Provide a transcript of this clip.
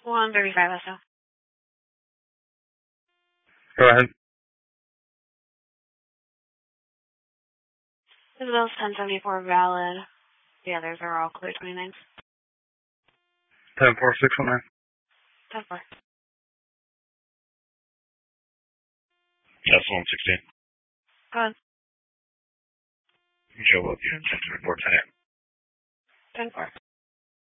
135 also. Go ahead. Isabel's 1074 valid. The others are all clear 29s. 104,619. 10-4. That's 116. Go ahead. Show up, you intend to report 10. 10-4.